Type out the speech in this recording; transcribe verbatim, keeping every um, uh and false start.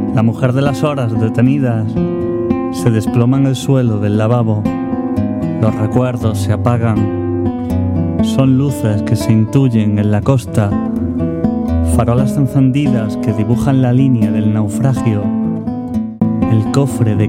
La mujer de las horas detenidas se desploma en el suelo del lavabo. Los recuerdos se apagan. Son luces que se intuyen en la costa, farolas encendidas que dibujan la línea del naufragio. El cofre de